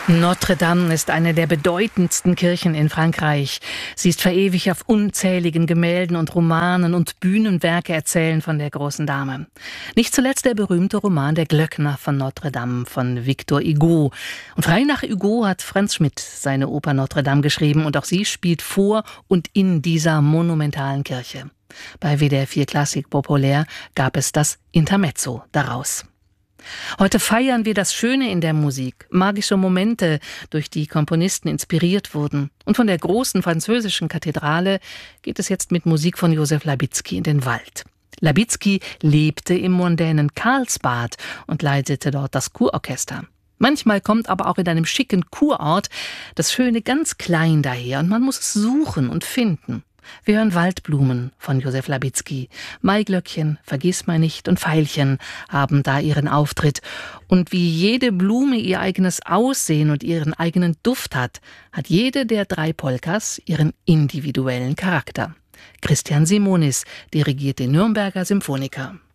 Notre-Dame ist eine der bedeutendsten Kirchen in Frankreich. Sie ist verewigt auf unzähligen Gemälden und Romanen, und Bühnenwerke erzählen von der großen Dame. Nicht zuletzt der berühmte Roman Der Glöckner von Notre-Dame von Victor Hugo. Und frei nach Hugo hat Franz Schmidt seine Oper Notre-Dame geschrieben, und auch sie spielt vor und in dieser monumentalen Kirche. Bei WDR 4 Klassik Populär gab es das Intermezzo daraus. Heute feiern wir das Schöne in der Musik, magische Momente, durch die Komponisten inspiriert wurden. Und von der großen französischen Kathedrale geht es jetzt mit Musik von Josef Labitzky in den Wald. Labitzky lebte im mondänen Karlsbad und leitete dort das Kurorchester. Manchmal kommt aber auch in einem schicken Kurort das Schöne ganz klein daher, und man muss es suchen und finden. Wir hören Waldblumen von Josef Labitzky. Maiglöckchen, Vergissmeinnicht und Veilchen haben da ihren Auftritt. Und wie jede Blume ihr eigenes Aussehen und ihren eigenen Duft hat, hat jede der 3 Polkas ihren individuellen Charakter. Christian Simonis dirigiert den Nürnberger Symphoniker.